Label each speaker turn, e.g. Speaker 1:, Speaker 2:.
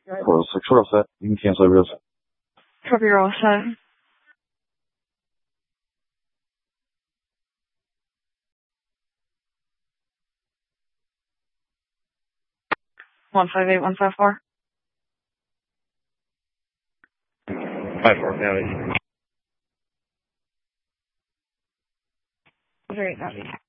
Speaker 1: We're all set. You can cancel everybody else.
Speaker 2: Copy, you're all set. One 58154.
Speaker 3: 54, copy.
Speaker 2: Very copy.